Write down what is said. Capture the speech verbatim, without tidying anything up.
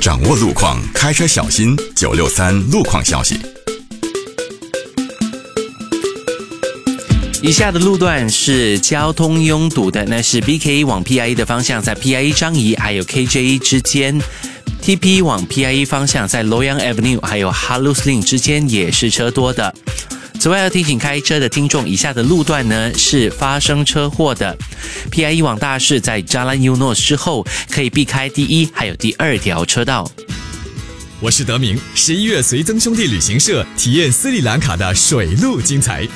掌握路况，开车小心。九六三路况消息。 以下的路段是交通拥堵的，那是 B K E 往 P I E 的方向，在 P I E 樟宜还有 K J E 之间。T P 往 P I E 方向，在 Loyang Avenue 还有 Halus Link 之间也是车多的。此外要提醒开车的听众，以下的路段呢是发生车祸的。P I E 往大市在 Jalan Eunos 之后，可以避开第一还有第二条车道。 我是德明，十一月随曾兄弟旅行社体验斯里兰卡的水陆精彩。